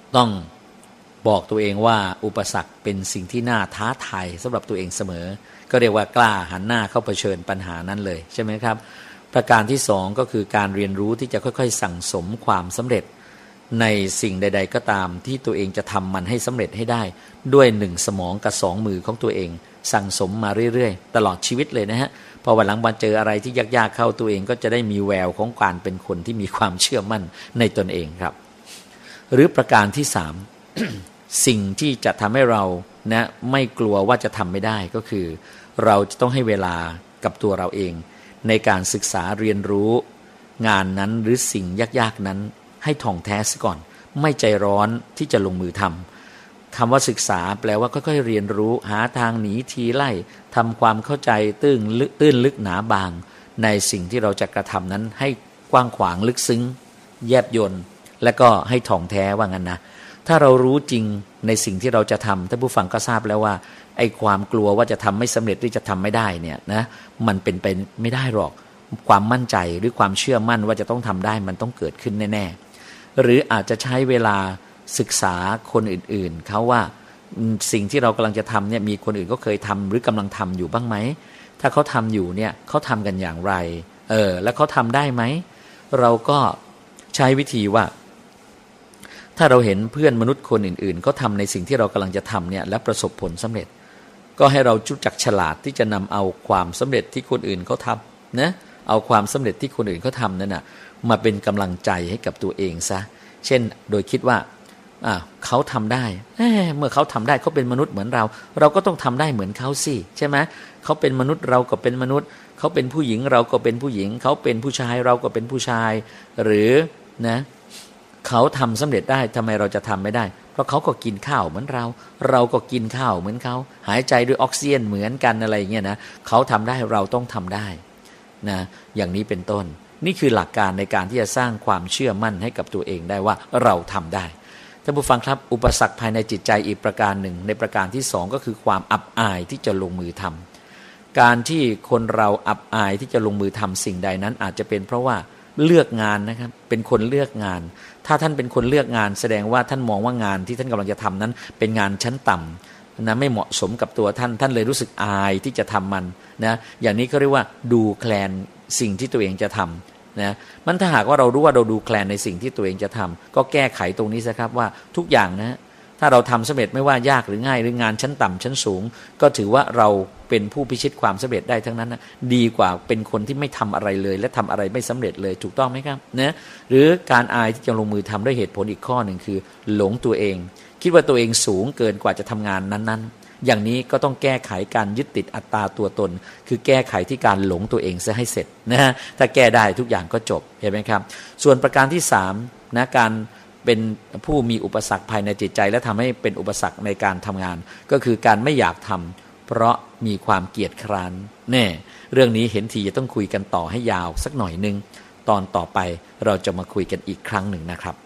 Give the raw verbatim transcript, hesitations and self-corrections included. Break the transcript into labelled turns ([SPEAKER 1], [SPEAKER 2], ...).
[SPEAKER 1] ต้องบอกตัวเองว่าอุปสรรคเป็นสิ่งที่น่าท้าทายสำหรับตัวเองเสมอก็เรียกว่ากล้าหันหน้าเข้าเผชิญปัญหานั้นเลยใช่ไหมครับประการที่สองก็คือการเรียนรู้ที่จะค่อยๆสั่งสมความสำเร็จในสิ่งใดๆก็ตามที่ตัวเองจะทำมันให้สำเร็จให้ได้ด้วยหนึ่งสมองกับสองมือของตัวเองสั่งสมมาเรื่อยๆตลอดชีวิตเลยนะฮะพอวันหลังมาเจออะไรที่ยากๆเข้าตัวเองก็จะได้มีแววของการเป็นคนที่มีความเชื่อมั่นในตนเองครับหรือประการที่สาม สิ่งที่จะทำให้เรานะไม่กลัวว่าจะทำไม่ได้ก็คือเราจะต้องให้เวลากับตัวเราเองในการศึกษาเรียนรู้งานนั้นหรือสิ่งยากๆนั้นให้ท่องแท้ซะก่อนไม่ใจร้อนที่จะลงมือทำคำว่าศึกษาแปลว่าค่อยๆเรียนรู้หาทางหนีทีไล่ทำความเข้าใจตื้นลึกตื้นลึกหนาบางในสิ่งที่เราจะกระทำนั้นให้กว้างขวางลึกซึ้งแยบยลและก็ให้ท่องแท้ว่างั้นนะถ้าเรารู้จริงในสิ่งที่เราจะทำท่านผู้ฟังก็ทราบแล้วว่าไอ้ความกลัวว่าจะทำไม่สำเร็จหรือจะทำไม่ได้เนี่ยนะมันเป็นไปไม่ได้หรอกความมั่นใจหรือความเชื่อมั่นว่าจะต้องทำได้มันต้องเกิดขึ้นแน่ๆหรืออาจจะใช้เวลาศึกษาคนอื่นๆเขาว่าสิ่งที่เรากำลังจะทำเนี่ยมีคนอื่นก็เคยทำหรือกำลังทำอยู่บ้างไหมถ้าเขาทำอยู่เนี่ยเขาทำกันอย่างไรเออแล้วเขาทำได้ไหมเราก็ใช้วิธีว่าถ้าเราเห็นเพื่อนมนุษย์คนอื่นๆเขาทำในสิ่งที่เรากำลังจะทำเนี่ยและประสบผลสำเร็จก็ให้เรารู้จักฉลาดที่จะนำเอาความสำเร็จที่คนอื่นเขาทำนะเอาความสำเร็จที่คนอื่นเขาทำนั่นนะมาเป็นกำลังใจให้กับตัวเองซะเช่นโดยคิดว่าอ่าเขาทำได้เเมื่อเขาทำได้เขาเป็นมนุษย์เหมือนเราเราก็ต้องทำได้เหมือนเขาสิใช่ไหมเขาเป็นมนุษย์เราก็เป็นมนุษย์เขาเป็นผู้หญิงเราก็เป็นผู้หญิงเขาเป็นผู้ชายเราก็เป็นผู้ชายหรือนะเขาทำสำเร็จได้ทำไมเราจะทำไม่ได้เพราะเขาก็กินข้าวเหมือนเราเราก็กินข้าวเหมือนเขาหายใจด้วยออกซิเจนเหมือนกันอะไรเงี้ยนะเขาทำได้เราต้องทำได้นะอย่างนี้เป็นต้นนี่คือหลักการในการที่จะสร้างความเชื่อมั่นให้กับตัวเองได้ว่าเราทำได้ท่านผู้ฟังครับอุปสรรคภายในจิตใจอีกประการหนึ่งในประการที่สองก็คือความอับอายที่จะลงมือทำการที่คนเราอับอายที่จะลงมือทำสิ่งใดนั้นอาจจะเป็นเพราะว่าเลือกงานนะครับเป็นคนเลือกงานถ้าท่านเป็นคนเลือกงานแสดงว่าท่านมองว่างานที่ท่านกำลังจะทำนั้นเป็นงานชั้นต่ำนะไม่เหมาะสมกับตัวท่านท่านเลยรู้สึกอายที่จะทำมันนะอย่างนี้เขาเรียกว่าดูแคลนสิ่งที่ตัวเองจะทำนะมันถ้าหากว่าเรารู้ว่าเราดูแคลนในสิ่งที่ตัวเองจะทำก็แก้ไขตรงนี้ซะครับว่าทุกอย่างนะถ้าเราทำสำเร็จไม่ว่ายากหรือง่ายหรืองานชั้นต่ำชั้นสูงก็ถือว่าเราเป็นผู้พิชิตความสำเร็จได้ทั้งนั้นนะดีกว่าเป็นคนที่ไม่ทำอะไรเลยและทำอะไรไม่สำเร็จเลยถูกต้องไหมครับนะหรือการอายที่จะลงมือทำด้วยเหตุผลอีกข้อหนึ่งคือหลงตัวเองคิดว่าตัวเองสูงเกินกว่าจะทำงานนั้นๆอย่างนี้ก็ต้องแก้ไขการยึดติดอัตตาตัวตนคือแก้ไขที่การหลงตัวเองซะให้เสร็จนะฮะถ้าแก้ได้ทุกอย่างก็จบเห็นไหมครับส่วนประการที่สามนะการเป็นผู้มีอุปสรรคภายในจิตใจและทำให้เป็นอุปสรรคในการทำงานก็คือการไม่อยากทำเพราะมีความเกียจคร้านแน่เรื่องนี้เห็นทีจะต้องคุยกันต่อให้ยาวสักหน่อยนึงตอนต่อไปเราจะมาคุยกันอีกครั้งหนึ่งนะครับ